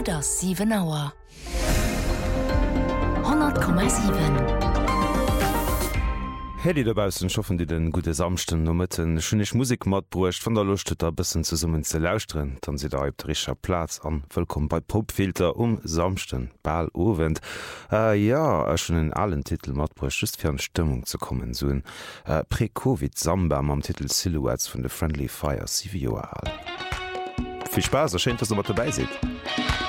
das 7 Auer. 100,7. Hedi dabausen schaffen die den gute Samsten nommetten schënnech Musik mat bruecht van der Luchttter bisssen ze summen ze lausren, dann se der tricher Platz an wëllkom bei Popfilter Samsten Ball Owend. Ja schon en allen Titel mat bruecht just fir an Stimmung zu kommen soen Pre-Covid Samba am Titel Silhouettes vun de Friendly Fire CVO. Viel Spaß, erscheint dass mat dabei seht.